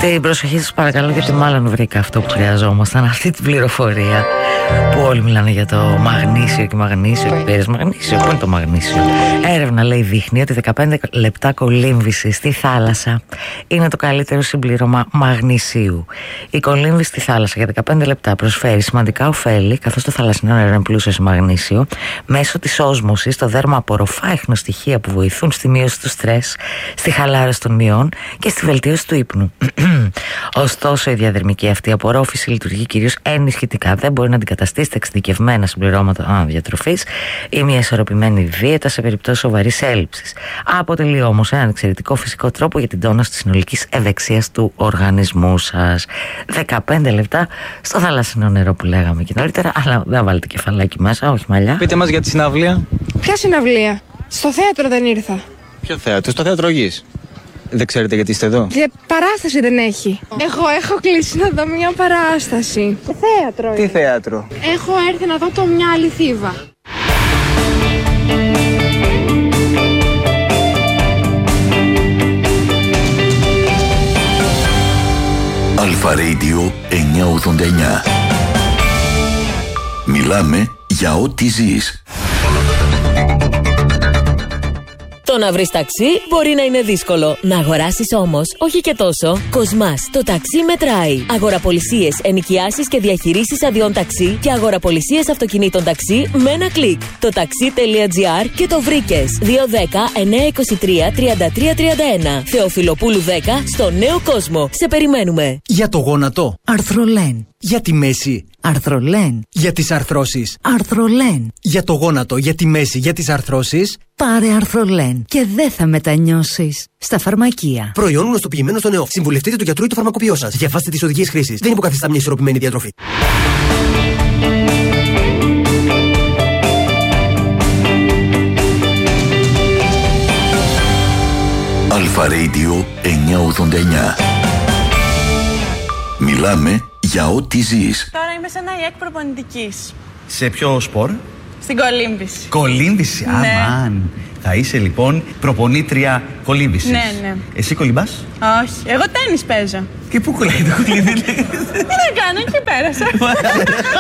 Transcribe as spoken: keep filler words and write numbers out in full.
Την προσοχή σας παρακαλώ, γιατί μάλλον βρήκα αυτό που χρειαζόμασταν, αυτή την πληροφορία που όλοι μιλάνε για το μαγνήσιο και μαγνήσιο και πέρας μαγνήσιο. Πού είναι το μαγνήσιο? Έρευνα, λέει, δείχνει ότι δεκαπέντε λεπτά κολύμβηση στη θάλασσα είναι το καλύτερο συμπλήρωμα μαγνησίου. Η κολύμβηση στη θάλασσα για δεκαπέντε λεπτά προσφέρει σημαντικά ωφέλη, καθώς το θαλασσινό νερό είναι πλούσιο σε μαγνήσιο. Μέσω της όσμωσης το δέρμα απορροφά ιχνοστοιχεία που βοηθούν στη μείωση του στρες, στη χαλάρωση των μειών και στη βελτίωση του ύπνου. Ωστόσο, η διαδερμική αυτή απορρόφηση λειτουργεί κυρίως ενισχυτικά. Δεν μπορεί να αντικαταστήσει τα εξειδικευμένα συμπληρώματα διατροφής ή μια ισορροπημένη δίαιτα σε περιπτώσει σοβαρής έλλειψης. Αποτελεί όμως έναν εξαιρετικό φυσικό τρόπο για την τόνωση της συνολικής ευεξίας του οργανισμού σας. δεκαπέντε λεπτά στο θαλασσινό νερό που λέγαμε και νωρίτερα, αλλά δεν βάλετε κεφαλάκι μέσα, όχι μαλλιά. Πείτε μας για τη συναυλία. Ποια συναυλία? Στο θέατρο δεν ήρθα. Ποιο θέατρο? Στο θέατρο Γης. Δεν ξέρετε γιατί είστε εδώ? Για παράσταση δεν έχει. Εγώ έχω κλείσει να δω μια παράσταση. Τι θέατρο Τι είναι? θέατρο? Έχω έρθει να δω το Μια άλλη Θήβα. Αλφα Radio εννιακόσια ογδόντα εννιά. Μιλάμε για ό,τι ζεις. Το να βρεις ταξί μπορεί να είναι δύσκολο. Να αγοράσεις όμως όχι και τόσο. Κοσμάς, το ταξί μετράει. Αγοραπολισίες, ενοικιάσεις και διαχειρήσεις αδειών ταξί και αγοραπολισίες αυτοκινήτων ταξί με ένα κλικ. Το taxi.gr και το βρήκες. δύο ένα μηδέν εννιακόσια είκοσι τρία τριάντα τρία τριάντα ένα. Θεοφιλοπούλου δέκα στο Νέο Κόσμο. Σε περιμένουμε. Για το γόνατο, Αρθρολέν. Για τη μέση, Αρθρολέν. Για τις αρθρώσεις, Αρθρολέν. Για το γόνατο, για τη μέση, για τις αρθρώσεις, πάρε Αρθρολέν και δεν θα μετανιώσεις. Στα φαρμακεία. Προϊόν γνωστοποιημένο στο ΝΕΟΦ. Συμβουλευτείτε το γιατρό ή το φαρμακοποιό σας. Διαβάστε τις οδηγίες χρήσης. Δεν υποκαθιστά μια ισορροπημένη διατροφή. Αλφα Radio εννιακόσια ογδόντα εννιά. Μιλάμε για ό,τι ζεις. Τώρα είμαι σε ένα ΙΕΚ προπονητικής. Σε ποιο σπορ? Στην κολύμβηση. Κολύμβηση, Ναι. αμάν. Θα είσαι λοιπόν προπονήτρια κολύμβησης. Ναι, ναι. Εσύ κολυμπάς? Όχι, εγώ τένις παίζω. Και πού κολλάει το κολύμβη? Τι να κάνω, εκεί πέρασα.